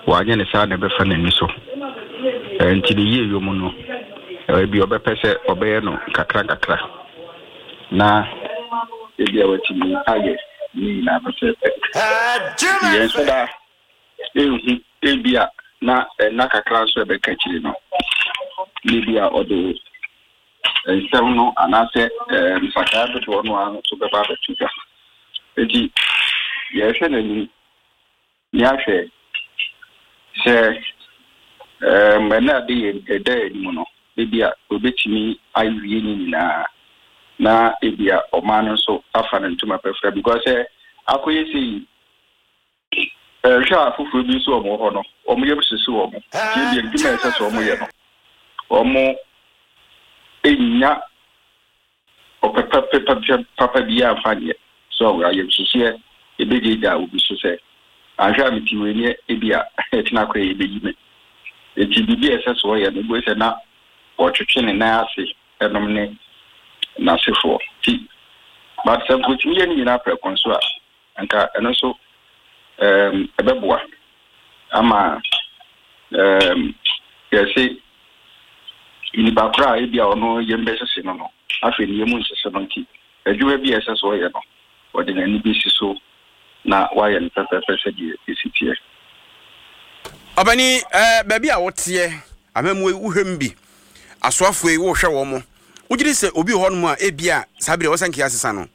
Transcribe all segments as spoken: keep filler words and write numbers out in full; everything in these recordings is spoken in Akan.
wanye ne sa na be fa n'ani so enti de yie yomu no ebi obepese obeye no kakra kakra na ebi awatimi aye ni na pese yes da ehu ebia na na kakra so ebe kachiri no libia odo ensem no anase mfaka do no anu so be ba betuka eti yes na ni ya hwe se eh mena de ede ni no ebia obetimi awie ni na na ebia omano so afa na ntuma pefra because eh akoye sei eh sha afufu bi so omo ho no omo yebususu omo ti ebia ntuma ese so omo ye no omo enya opapa papa papa bi afanye so we ayebususu e ebeje da obi so se ahwa mitiwe ni ebia etina kwa ebeji me eti bibi ese so ye no bo se na otwetwe ne na ase enom ne na sefo ti but some good ye ni na pre konso a anka eno so em ebeboa ama em yesi ini bakra e bia ono ye mbesese no no afi ni yemu nsese no ti adwuma bi ese so ye no odi na ni bi siso na waye ni pepepese di esitie Abani eh baby a wotie amemu uhwem bi asoafo e wo hwe wo mo ugiri se obi ho no a ebia sabire wo sanki asesa no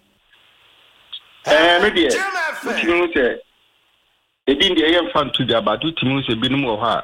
eh no die utimu se ebi ndi eye mfa ntu bia ba utimu se binum wo ha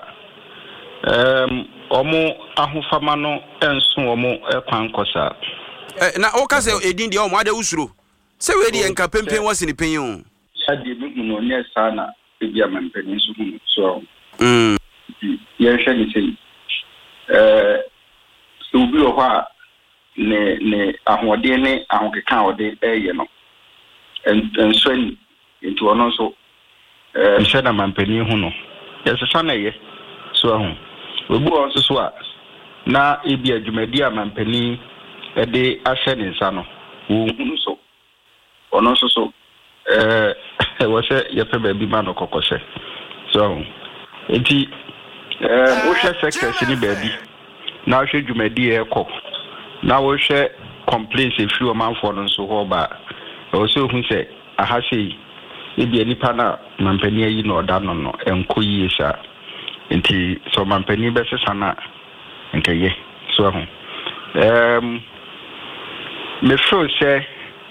em omo ahofama no enso omo ekwan kosa eh na o ka se edin ndi omo ade usuro se we di enka pempen wasi ni pen o ade bi no ne sana ebia mampen so hu so mm ye hwe ni sei eh obi wo ha ne ne ahode ne ahokeka ode eye no en so ni into ono so eh nhwe na mampani hu no yesesa na ye so ahu obi wo so so a na ebi adwumadi a mampani ede ahwe ne nsa no wo hu so ono so so eh wo se ye pe ba bi ma no kokose so ahu enti eh wo hwe sectors ni ba bi na wo hwe dwumadi e ko na wo hwe complaints e fi o manfo no so ho ba o se hu se aha sei ebi anipa na mampani ayi no oda no no enko yi sha enti so mampani be sesa na nkaye so ho em me feel se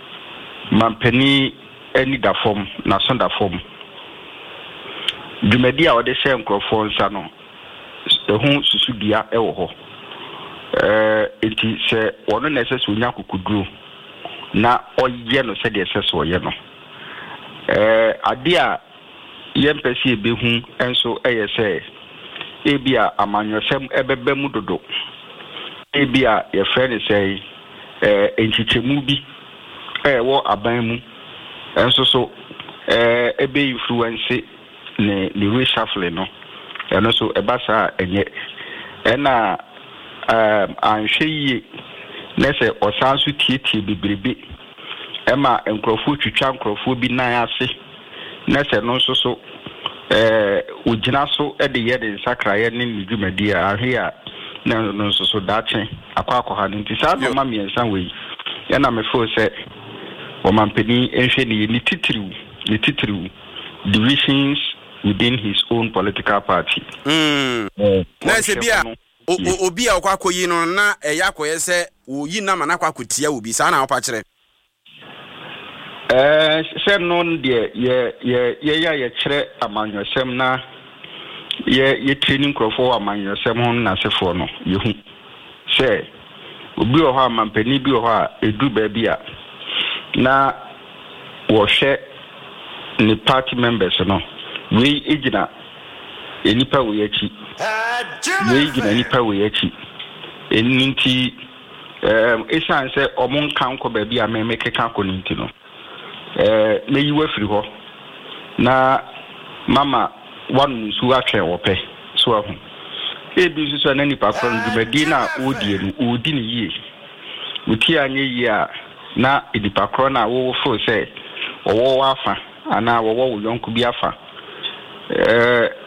mampani ani da form na so da form dwumadi a ode hye nkrofo nsa no ehu susudua e wo ho eh enti se wono na ese so nya kokuduro na oye no se de ese so oye no eh ade a yempesi ebehu enso eye se ebia amanyosem ebebe mu dodo ebia ye frene se eh enchichemu bi eh wo aban mu enso so eh ebe influence ne ne reshuffle no eno so ebasa enye ena um anhwe nese osanso tietie bibrebe ema enkrofo twitwa nkrofo bi nan ase nese no so so eh ugina so e de ye de sakraye ne nidwumadi a ahwe a na no so so dache akwa akwa no nti sa no ma miensa we ya na me fo se o mampeni enhwe ni ni titiriu ni titiriu divisions within his own political party mm eh na se bia obi a kwa koyi no na eya koye se oyi na mana kwa kotia obi sa na opa kire eh se no de ye ye ye ya ye kire amanyosem na ye ye training crofo amanyosem ho na sefo no yehu se obi o ha mampani bi o ha edu ba bia na wo hwe ni party members no we ejina enipa we yachi we ejina enipa we yachi eninti um esan se omon kan ko ba bia me mekeka ko ninti no eh me yiwa firi ho na mama wanu su atwe wope so ahu ebi so na nipa kro ndumadi na odi enu odi ni yie uti anye yie a na nipa kro na wo fo se owo wafa ana wo wo yonku bi afa eh